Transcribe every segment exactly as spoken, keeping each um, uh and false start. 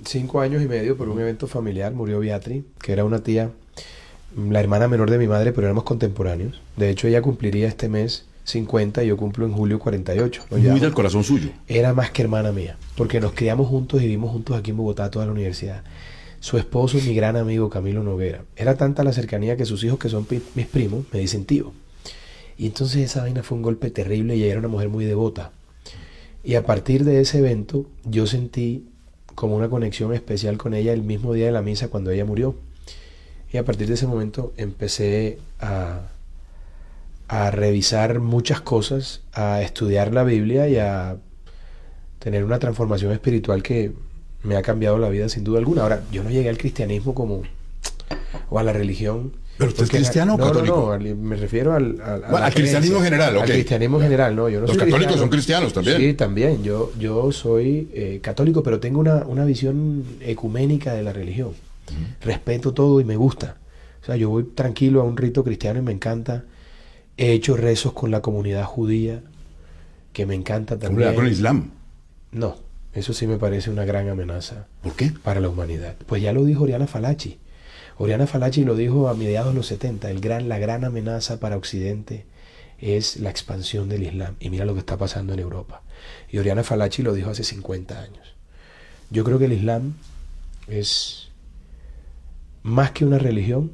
cinco años y medio por un evento familiar murió Beatriz, que era una tía, la hermana menor de mi madre, pero éramos contemporáneos. De hecho, ella cumpliría este mes cincuenta y yo cumplo en julio cuarenta y ocho. Muy llevamos. Del corazón suyo. Era más que hermana mía, porque nos criamos juntos y vivimos juntos aquí en Bogotá toda la universidad. Su esposo, mi gran amigo Camilo Noguera. Era tanta la cercanía que sus hijos, que son pi- mis primos, me dicen tío. Y entonces esa vaina fue un golpe terrible y ella era una mujer muy devota. Y a partir de ese evento yo sentí como una conexión especial con ella el mismo día de la misa cuando ella murió. Y a partir de ese momento empecé a, a revisar muchas cosas, a estudiar la Biblia y a tener una transformación espiritual que me ha cambiado la vida sin duda alguna. Ahora, yo no llegué al cristianismo como, o a la religión. ¿Pero usted es cristiano o no, católico? No, no, me refiero al, al, bueno, al cristianismo general, ok. Al cristianismo general, no, yo no Los soy católicos cristiano. son cristianos también. Sí, también. Yo, yo soy eh, católico, pero tengo una, una visión ecuménica de la religión. Uh-huh. Respeto todo y me gusta. O sea, yo voy tranquilo a un rito cristiano y me encanta. He hecho rezos con la comunidad judía, que me encanta también. ¿Con el Islam? No, eso sí me parece una gran amenaza. ¿Por qué? Para la humanidad. Pues ya lo dijo Oriana Fallaci. Oriana Fallaci lo dijo a mediados de los setenta, el gran, la gran amenaza para Occidente es la expansión del Islam. Y mira lo que está pasando en Europa. Y Oriana Fallaci lo dijo hace cincuenta años. Yo creo que el Islam es más que una religión,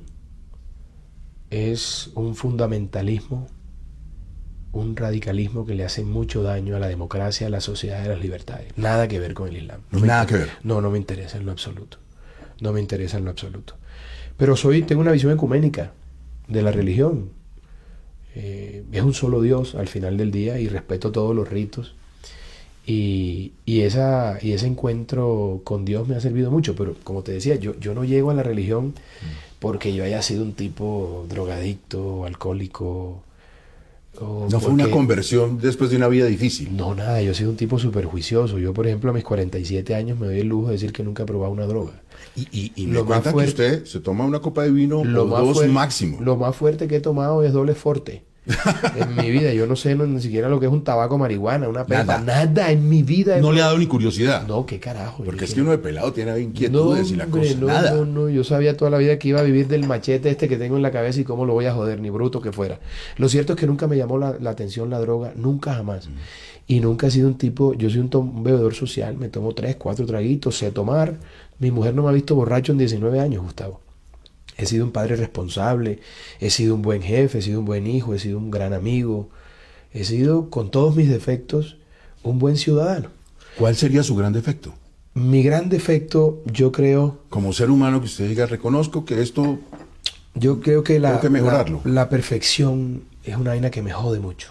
es un fundamentalismo, un radicalismo que le hace mucho daño a la democracia, a la sociedad y a las libertades. Nada que ver con el Islam. No Nada que ver. No, no me interesa en lo absoluto. No me interesa en lo absoluto. Pero soy, tengo una visión ecuménica de la religión. Eh, es un solo Dios al final del día y respeto todos los ritos. Y, y, esa, y ese encuentro con Dios me ha servido mucho. Pero como te decía, yo, yo no llego a la religión porque yo haya sido un tipo drogadicto, alcohólico. O no fue una conversión después de una vida difícil. No, nada, yo he sido un tipo súper juicioso. Yo, por ejemplo, a mis cuarenta y siete años me doy el lujo de decir que nunca he probado una droga. Y, y, y me cuenta que usted se toma una copa de vino lo o dos fuerte, máximo. Lo más fuerte que he tomado es doble forte. En mi vida, yo no sé no, ni siquiera lo que es un tabaco, marihuana, una pepa, nada, nada en mi vida. No le ha dado ni curiosidad. No, qué carajo. Porque es que uno de pelado tiene inquietudes no, y la cosa, no, nada. No, no, yo sabía toda la vida que iba a vivir del machete este que tengo en la cabeza y cómo lo voy a joder, ni bruto que fuera. Lo cierto es que nunca me llamó la, la atención la droga, nunca jamás. Mm. Y nunca he sido un tipo, yo soy un, un bebedor social, me tomo tres, cuatro traguitos, sé tomar. Mi mujer no me ha visto borracho en diecinueve años, Gustavo. He sido un padre responsable, he sido un buen jefe, he sido un buen hijo, he sido un gran amigo, he sido, con todos mis defectos, un buen ciudadano. ¿Cuál sería su gran defecto? Mi gran defecto, yo creo... Como ser humano, que usted diga, reconozco que esto... Yo creo que la, tengo que mejorarlo. La, la perfección es una vaina que me jode mucho.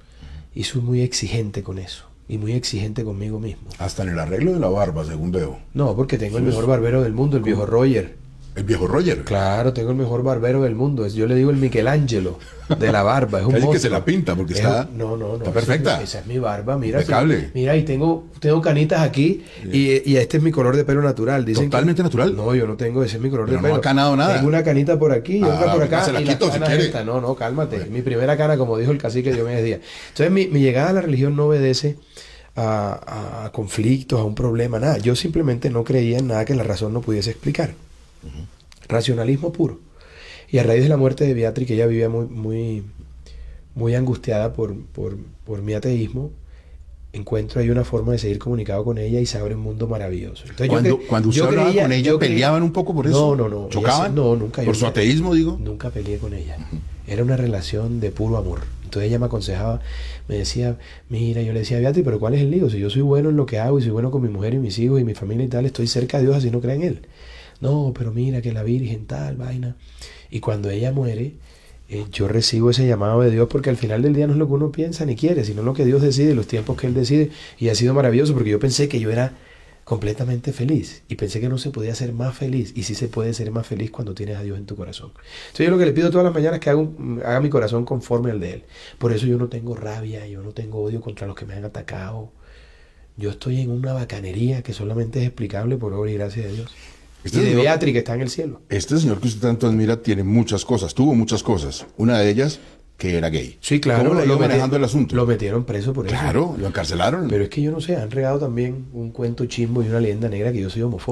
Y soy muy exigente con eso. Y muy exigente conmigo mismo. Hasta en el arreglo de la barba, según veo. No, porque tengo el mejor barbero del mundo, el viejo Roger. ¿El viejo Roger? Claro, tengo el mejor barbero del mundo. Yo le digo el Michelangelo de la barba. Es un Casi monstruo. que se la pinta porque es, está, no, no, no, está perfecta. Esa es, esa es mi barba. Mira, impecable. Mira, y tengo, tengo canitas aquí y, y este es mi color de pelo natural. Dicen ¿Totalmente que, natural? No, yo no tengo, ese es mi color Pero de pelo. No ha canado nada. Tengo una canita por aquí y ah, otra por acá. Se la y quito la si quiere. Esta. No, no, cálmate. Bueno. Mi primera cana, como dijo el cacique Diomedes Díaz. Entonces mi, mi llegada a la religión no obedece a, a conflictos, a un problema, nada. Yo simplemente no creía en nada que la razón no pudiese explicar. Uh-huh. Racionalismo puro. Y a raíz de la muerte de Beatriz, que ella vivía muy, muy, muy angustiada por, por, por mi ateísmo, encuentro ahí una forma de seguir comunicado con ella y se abre un mundo maravilloso. Entonces, cuando, yo cre- cuando usted yo hablaba creía, con ella, ¿peleaban un poco por eso? No, no, no. ¿Chocaban? Ella, no, nunca. ¿Por su nunca, ateísmo, digo? Nunca peleé con ella. Uh-huh. Era una relación de puro amor. Entonces ella me aconsejaba, me decía, mira, yo le decía, Beatriz, pero ¿cuál es el lío? Si yo soy bueno en lo que hago y soy bueno con mi mujer y mis hijos y mi familia y tal, estoy cerca de Dios, así no cree en Él. No, pero mira que la Virgen tal, vaina. Y cuando ella muere, eh, yo recibo ese llamado de Dios, porque al final del día no es lo que uno piensa ni quiere, sino lo que Dios decide, los tiempos que Él decide. Y ha sido maravilloso, porque yo pensé que yo era completamente feliz y pensé que no se podía ser más feliz, y sí se puede ser más feliz cuando tienes a Dios en tu corazón. Entonces yo lo que le pido todas las mañanas es que haga, un, haga mi corazón conforme al de Él. Por eso yo no tengo rabia, yo no tengo odio contra los que me han atacado. Yo estoy en una bacanería que solamente es explicable por obra y gracia de Dios. Este y de señor, Beatriz, que está en el cielo. Este señor que usted tanto admira tiene muchas cosas, tuvo muchas cosas. Una de ellas, que era gay. Sí, claro. ¿Cómo le iba manejando el asunto? Lo metieron preso por claro, eso. Claro, lo encarcelaron. Pero es que yo no sé, han regado también un cuento chimbo y una leyenda negra que yo soy homofóbico.